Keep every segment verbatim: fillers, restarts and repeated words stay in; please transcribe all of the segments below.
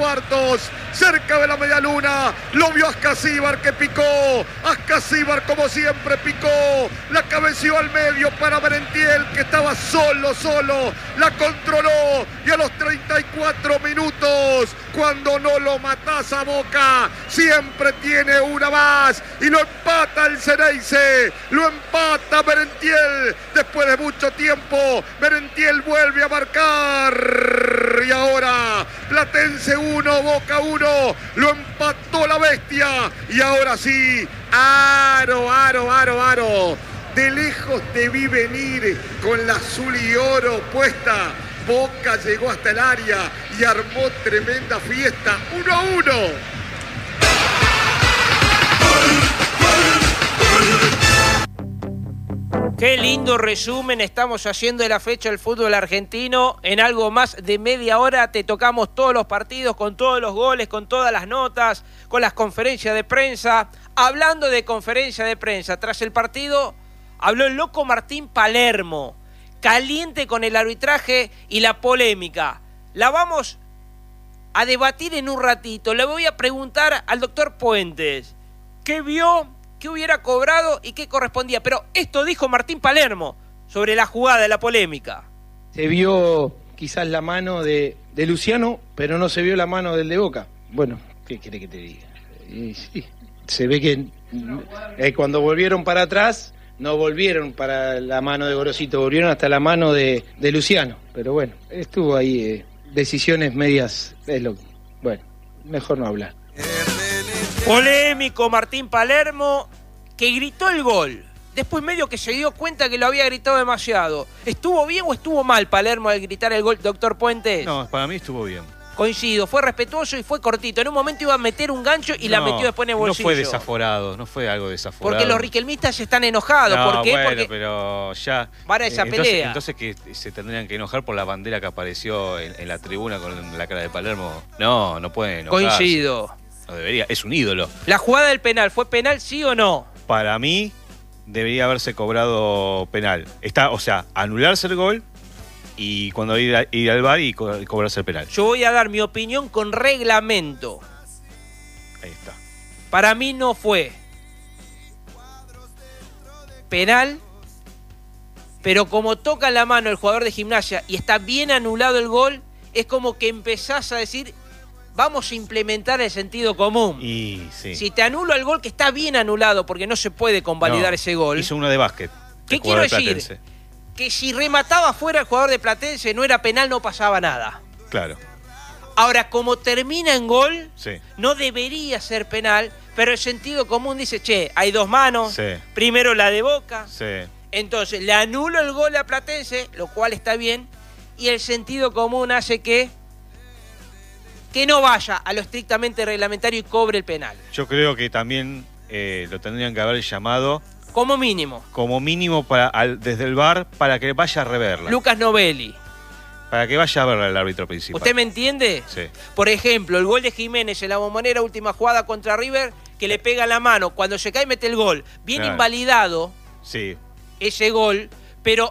Bartos, cerca de la media luna, lo vio Ascasíbar que picó, Ascasíbar como siempre picó, la cabeció al medio para Merentiel que estaba solo, solo, la controló y a los treinta y cuatro minutos, cuando no lo matás a Boca, siempre tiene una más y lo empata el Ceneice, lo empata Merentiel, después de mucho tiempo, Merentiel vuelve a marcar y ahora Platense uno, Boca uno, lo empató la bestia y ahora sí, aro, aro, aro, aro, de lejos te vi venir con la azul y oro puesta, Boca llegó hasta el área y armó tremenda fiesta, uno a uno. Qué lindo resumen estamos haciendo de la fecha del fútbol argentino. En algo más de media hora te tocamos todos los partidos, con todos los goles, con todas las notas, con las conferencias de prensa. Hablando de conferencia de prensa, tras el partido habló el loco Martín Palermo, caliente con el arbitraje y la polémica. La vamos a debatir en un ratito. Le voy a preguntar al doctor Puentes qué vio, qué hubiera cobrado y qué correspondía. Pero esto dijo Martín Palermo sobre la jugada de la polémica. Se vio quizás la mano de, de Luciano, pero no se vio la mano del de Boca. Bueno, ¿qué quiere que te diga? Y sí, se ve que eh, cuando volvieron para atrás, no volvieron para la mano de Gorosito, volvieron hasta la mano de, de Luciano. Pero bueno, estuvo ahí eh, decisiones medias, es lo, bueno, mejor no hablar. Polémico Martín Palermo, que gritó el gol. Después medio que se dio cuenta que lo había gritado demasiado. ¿Estuvo bien o estuvo mal Palermo al gritar el gol, doctor Puentes? No, para mí estuvo bien. Coincido, fue respetuoso y fue cortito. En un momento iba a meter un gancho y no, la metió después en el bolsillo. No fue desaforado, no fue algo desaforado. Porque los riquelmistas están enojados. No, ¿Por qué? bueno, Porque pero ya... para esa entonces, pelea. Entonces que se tendrían que enojar por la bandera que apareció en, en la tribuna con la cara de Palermo. No, no pueden enojarse. Coincido. No debería, es un ídolo. ¿La jugada del penal fue penal, sí o no? Para mí, debería haberse cobrado penal. Está, o sea, anularse el gol y cuando ir, a, ir al V A R y, co- y cobrarse el penal. Yo voy a dar mi opinión con reglamento. Ahí está. Para mí no fue penal, pero como toca la mano el jugador de Gimnasia y está bien anulado el gol, es como que empezás a decir... vamos a implementar el sentido común. Y sí. Si te anulo el gol, que está bien anulado, porque no se puede convalidar No, ese gol. Hizo uno de básquet. ¿Qué quiero decir? Que si remataba fuera el jugador de Platense, no era penal, no pasaba nada. Claro. Ahora, como termina en gol, Sí. no debería ser penal, pero el sentido común dice, che, hay dos manos, Sí. primero la de Boca, Sí. entonces le anulo el gol a Platense, lo cual está bien, y el sentido común hace que que no vaya a lo estrictamente reglamentario y cobre el penal. Yo creo que también eh, lo tendrían que haber llamado Como mínimo. como mínimo para al, desde el V A R para que vaya a reverla. Lucas Novelli. Para que vaya a verla el árbitro principal. ¿Usted me entiende? Sí. Por ejemplo, el gol de Jiménez en la Bombonera, última jugada contra River, que le pega la mano. Cuando se cae mete el gol. Bien Claro. invalidado Sí. ese gol, pero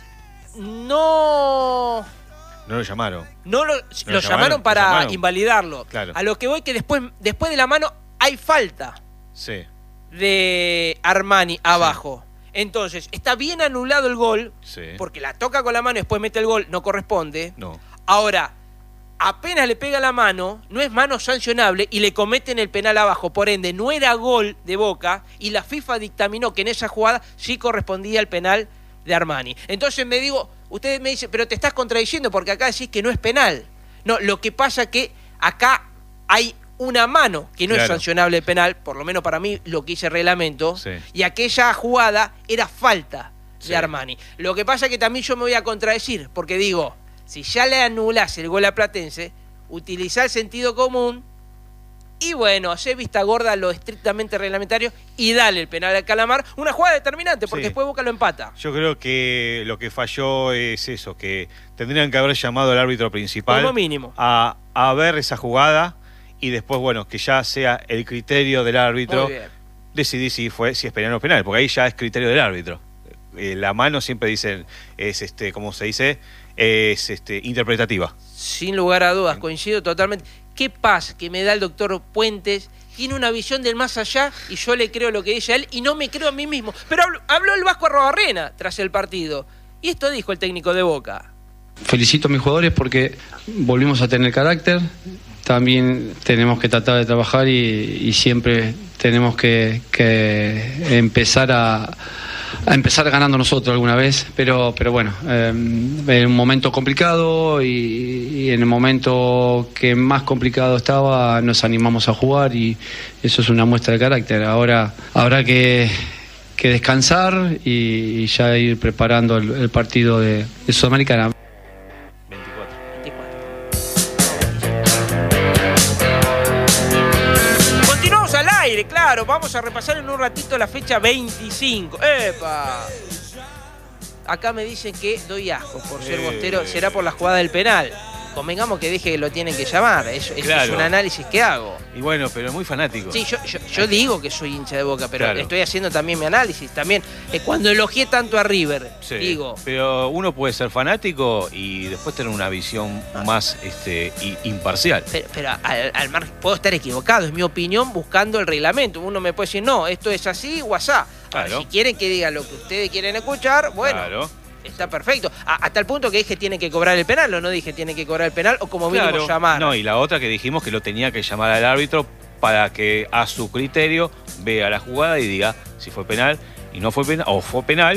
no... No lo llamaron. No lo, lo, llamaron, llamaron para lo llamaron. invalidarlo. Claro. A lo que voy que después, después de la mano hay falta Sí. de Armani abajo. Entonces, está bien anulado el gol, Sí. porque la toca con la mano y después mete el gol, no corresponde. No. Ahora, apenas le pega la mano, no es mano sancionable y le cometen el penal abajo. Por ende, no era gol de Boca y la FIFA dictaminó que en esa jugada sí correspondía el penal de Armani. Entonces me digo, usted me dice, pero te estás contradiciendo porque acá decís que no es penal. No, lo que pasa es que acá hay una mano que no Claro. es sancionable penal, por lo menos para mí lo que dice el reglamento, Sí. y aquella jugada era falta de Sí. Armani. Lo que pasa es que también yo me voy a contradecir, porque digo, si ya le anulás el gol a Platense, utilizá el sentido común y bueno, hacé vista gorda a lo estrictamente reglamentario y dale el penal al Calamar, una jugada determinante, porque Sí. después Boca lo empata. Yo creo que lo que falló es eso, que tendrían que haber llamado al árbitro principal Como mínimo. a, a ver esa jugada y después, bueno, que ya sea el criterio del árbitro Muy bien. decidir si fue si es penal o penal, porque ahí ya es criterio del árbitro. Eh, la mano siempre dicen, es este, ¿cómo se dice? Es este interpretativa. Sin lugar a dudas, coincido totalmente. qué paz que me da el doctor Puentes. Tiene una visión del más allá y yo le creo lo que dice a él y no me creo a mí mismo. Pero habló, habló el Vasco Arrobarrena tras el partido. Y esto dijo el técnico de Boca. Felicito a mis jugadores porque volvimos a tener carácter. También tenemos que tratar de trabajar y, y siempre tenemos que, que empezar a, a empezar ganando nosotros alguna vez, pero pero bueno, eh, en un momento complicado y, y en el momento que más complicado estaba nos animamos a jugar y eso es una muestra de carácter. Ahora habrá que, que descansar y, y ya ir preparando el, el partido de, de Sudamericana. Claro, vamos a repasar en un ratito la fecha veinticinco. ¡Epa! Acá me dicen que doy asco por ser Eh. bostero. Será por la jugada del penal. Convengamos que dije que lo tienen que llamar. Es, es, Claro. es un análisis que hago. Y bueno, pero muy fanático. Sí, yo, yo, yo digo que soy hincha de Boca, pero Claro. estoy haciendo también mi análisis. También, eh, cuando elogié tanto a River, Sí, digo... pero uno puede ser fanático y después tener una visión más este, i- imparcial. Pero, pero al, al margen, puedo estar equivocado, es mi opinión buscando el reglamento. Uno me puede decir, no, esto es así o asá. Ahora, Claro. si quieren que diga lo que ustedes quieren escuchar, bueno, Claro. está perfecto. A- hasta el punto que dije tienen que cobrar el penal, o no dije tienen que cobrar el penal, o como mínimo Claro. llamar. No, y la otra que dijimos que lo tenía que llamar al árbitro para que a su criterio vea la jugada y diga si fue penal y no fue penal, o fue penal,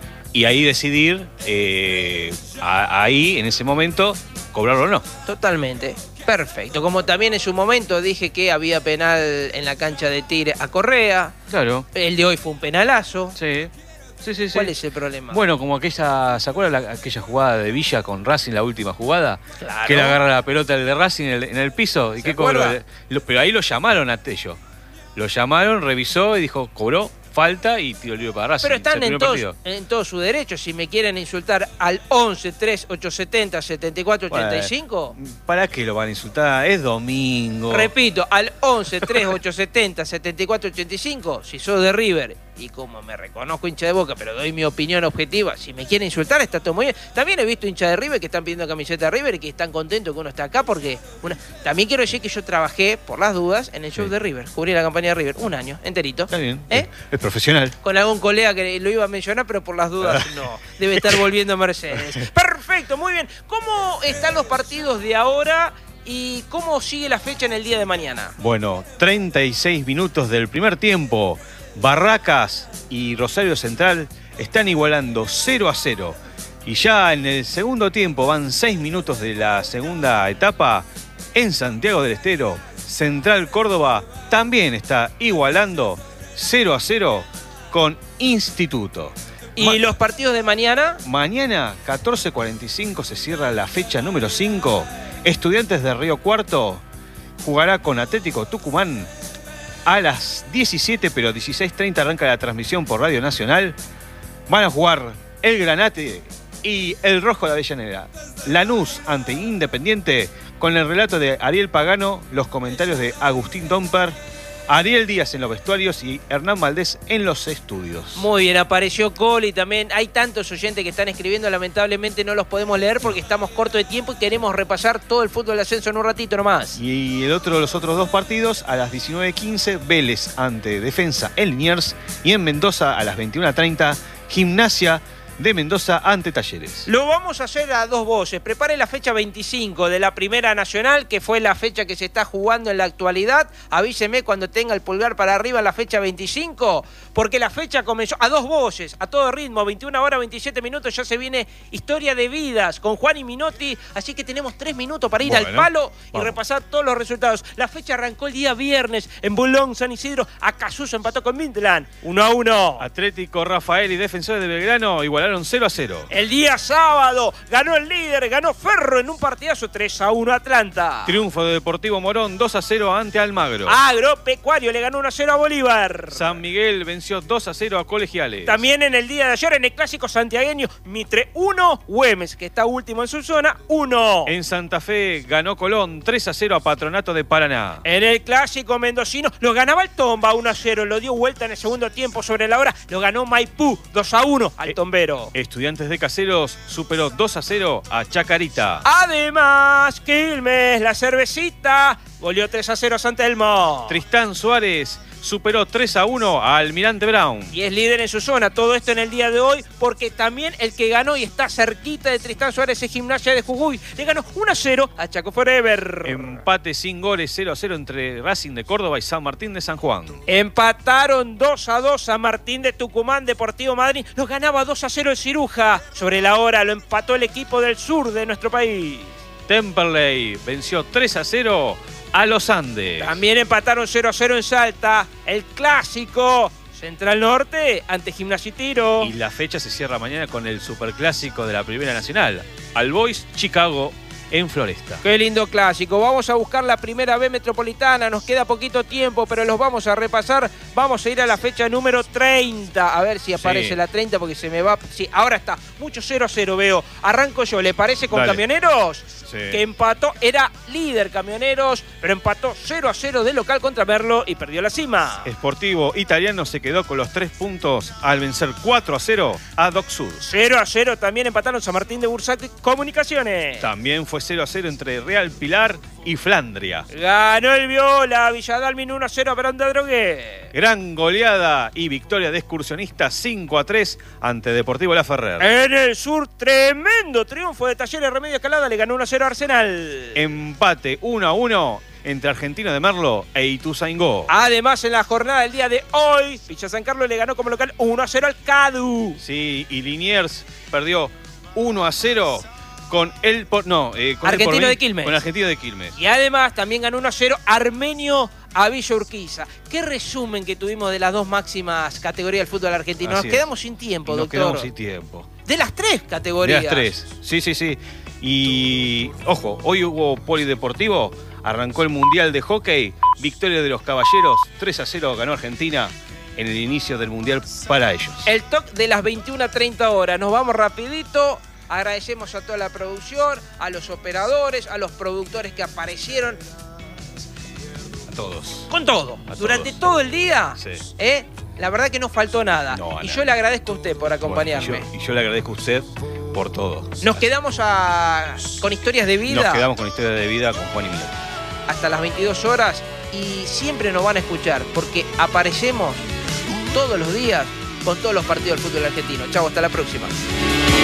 y ahí decidir, eh, a- ahí, en ese momento, cobrarlo o no. Totalmente. Perfecto. Como también en su momento dije que había penal en la cancha de Tigre a Correa. Claro. El de hoy fue un penalazo. Sí. Sí, sí, sí. ¿Cuál es el problema? Bueno, como aquella, ¿se acuerdan la- aquella jugada de Villa con Racing, la última jugada? Claro. Que le agarra la pelota el de Racing en el, en el piso. ¿Y ¿Se qué cobró? acuerda? Lo- Pero ahí lo llamaron a Tello. Lo llamaron, revisó y dijo, cobró, falta y tiró libre para Racing. Pero Es están el en primer todo, partido. en todo su derecho. Si me quieren insultar al once, tres, ocho setenta, setenta y cuatro, ochenta y cinco. ¿Para qué lo van a insultar? Es domingo. Repito, al once, tres, ocho setenta, setenta y cuatro, ochenta y cinco. Si sos de River y como me reconozco hincha de Boca, pero doy mi opinión objetiva, si me quieren insultar está todo muy bien. También he visto hinchas de River que están pidiendo camiseta de River y que están contentos que uno está acá porque... Una... También quiero decir que yo trabajé, por las dudas, en el show Sí. de River. Cubrí la campaña de River un año, enterito. Está bien. ¿Eh? Es profesional. Con algún colega que lo iba a mencionar, pero por las dudas no. Debe estar volviendo a Mercedes. Perfecto, muy bien. ¿Cómo están los partidos de ahora y cómo sigue la fecha en el día de mañana? Bueno, treinta y seis minutos del primer tiempo. Barracas y Rosario Central están igualando cero a cero. Y ya en el segundo tiempo, van seis minutos de la segunda etapa, en Santiago del Estero, Central Córdoba también está igualando cero a cero con Instituto. ¿Y Ma- los partidos de mañana? Mañana, catorce cuarenta y cinco, se cierra la fecha número cinco. Estudiantes de Río Cuarto jugará con Atlético Tucumán a las diecisiete, pero dieciséis treinta arranca la transmisión por Radio Nacional. Van a jugar el Granate y el Rojo de Avellaneda. Lanús ante Independiente, con el relato de Ariel Pagano, los comentarios de Agustín Domper, Ariel Díaz en los vestuarios y Hernán Valdés en los estudios. Muy bien, apareció Coli también. Hay tantos oyentes que están escribiendo, lamentablemente no los podemos leer porque estamos cortos de tiempo y queremos repasar todo el fútbol de ascenso en un ratito nomás. Y el otro, los otros dos partidos, a las diecinueve quince, Vélez ante Defensa en Liniers, y en Mendoza a las veintiuna treinta, Gimnasia de Mendoza ante Talleres. Lo vamos a hacer a dos voces. Prepare la fecha veinticinco de la Primera Nacional, que fue la fecha que se está jugando en la actualidad. Avíseme cuando tenga el pulgar para arriba en la fecha veinticinco, porque la fecha comenzó a dos voces, a todo ritmo, veintiuna horas, veintisiete minutos. Ya se viene Historia de Vidas con Juan y Minotti, así que tenemos tres minutos para ir Bueno, al palo y vamos. repasar todos los resultados. La fecha arrancó el día viernes en Bulón, San Isidro. Acasuso empató con Midland, uno a uno. Atlético Rafael y Defensores de Belgrano igualaron cero a cero. El día sábado ganó el líder, ganó Ferro en un partidazo tres a uno Atlanta. Triunfo de Deportivo Morón dos a cero ante Almagro. Agropecuario le ganó uno a cero a Bolívar. San Miguel venció dos a cero a Colegiales. También en el día de ayer en el clásico santiagueño, Mitre uno, Güemes, que está último en su zona, uno. En Santa Fe ganó Colón tres a cero a Patronato de Paraná. En el clásico mendocino lo ganaba el Tomba uno a cero, lo dio vuelta en el segundo tiempo sobre la hora, lo ganó Maipú dos a uno al Eh, Tombero. Estudiantes de Caseros superó dos a cero a Chacarita. Además, Quilmes, la cervecita, goleó tres a cero a San Telmo. Tristán Suárez superó tres a uno a Almirante Brown. Y es líder en su zona. Todo esto en el día de hoy, porque también el que ganó y está cerquita de Tristán Suárez es Gimnasia de Jujuy. Le ganó uno a cero a Chaco Forever. Empate sin goles, cero a cero entre Racing de Córdoba y San Martín de San Juan. Empataron dos a dos San Martín de Tucumán, Deportivo Madrid. Los ganaba dos a cero el Ciruja. Sobre la hora lo empató el equipo del sur de nuestro país. Temperley venció tres a cero a los Andes. También empataron cero a cero en Salta. El clásico Central Norte ante Gimnasia y Tiro. Y la fecha se cierra mañana con el superclásico de la Primera Nacional. All Boys Chicago en Floresta. Qué lindo clásico. Vamos a buscar la Primera B Metropolitana. Nos queda poquito tiempo, pero los vamos a repasar. Vamos a ir a la fecha número treinta. A ver si aparece Sí. la treinta, porque se me va... Sí, ahora está. Mucho cero a cero veo. Arranco yo. ¿Le parece con Dale. Camioneros? Sí. Que empató. Era líder Camioneros, pero empató cero a cero de local contra Merlo y perdió la cima. Sportivo Italiano se quedó con los tres puntos al vencer cuatro a cero a Doc Sud. cero a cero también empataron San Martín de Bursaco y Comunicaciones. También fue cero a cero entre Real Pilar y Flandria. Ganó el Viola. Villadalmin uno a cero a Perón de Adrogué. Gran goleada y victoria de Excursionistas cinco a tres ante Deportivo La Ferrer. En el sur, tremendo triunfo de Talleres Remedio Escalada. Le ganó uno a cero a Arsenal. Empate uno a uno entre Argentino de Merlo e Ituzaingó. Además, en la jornada del día de hoy, Villa San Carlos le ganó como local uno a cero al Cadu. Sí, y Liniers perdió uno a cero con el... Por, no, eh, con el Argentino Porvenir, de Quilmes. Con Argentino de Quilmes. Y además también ganó uno a cero Armenio a Villa Urquiza. Qué resumen que tuvimos de las dos máximas categorías del fútbol argentino. Así Nos es. quedamos sin tiempo, Nos doctor. quedamos sin tiempo. De las tres De categorías. las tres. Sí, sí, sí. Y, ojo, hoy hubo polideportivo. Arrancó el Mundial de Hockey. Victoria de los Caballeros. tres a cero ganó Argentina en el inicio del Mundial para ellos. El toque de las veintiuna a treinta horas. Nos vamos rapidito. Agradecemos a toda la producción, a los operadores, a los productores que aparecieron A todos. con todo. A Durante todos. todo el día, Sí. ¿eh? La verdad que no faltó nada. No, a y nada. yo le agradezco a usted por acompañarme. Bueno, y, yo, y yo le agradezco a usted por todo. Nos quedamos a- con historias de vida Nos quedamos con historia de vida con Juan y Miguel. hasta las veintidós horas y siempre nos van a escuchar porque aparecemos todos los días con todos los partidos del fútbol argentino. Chau, hasta la próxima.